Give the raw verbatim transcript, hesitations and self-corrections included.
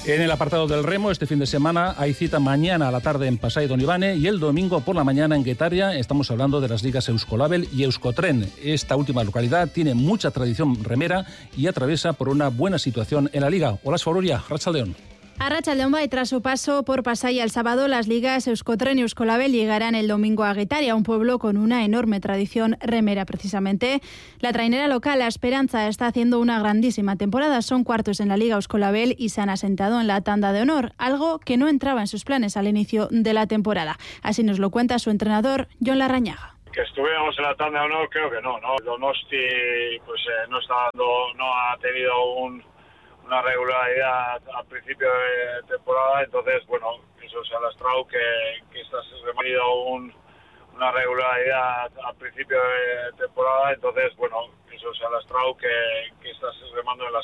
En el apartado del remo, este fin de semana hay cita mañana a la tarde en Pasai Don Ivane y el domingo por la mañana en Guetaria. Estamos hablando de las ligas Euskolabel y Euskotren. Esta última localidad tiene mucha tradición remera y atraviesa por una buena situación en la liga. Hola, Sforuria, Arratsaldeon. Arratsaldeon, y tras su paso por Pasai el sábado, las ligas Euskotren y Euskolabel llegarán el domingo a Guetaria, un pueblo con una enorme tradición remera. Precisamente, la trainera local, La Esperanza, está haciendo una grandísima temporada. Son cuartos en la liga Euskolabel y se han asentado en la tanda de honor, algo que no entraba en sus planes al inicio de la temporada. Así nos lo cuenta su entrenador, Jon Larrañaga. Que estuviéramos en la tanda de honor, creo que no, ¿no? Donosti pues eh, no está dando, no ha tenido un una regularidad al principio de temporada, entonces, bueno, eso se ha lastrado que, que estás remitido un, una regularidad al principio de temporada, entonces, bueno, eso se ha lastrado que, que estás remando en las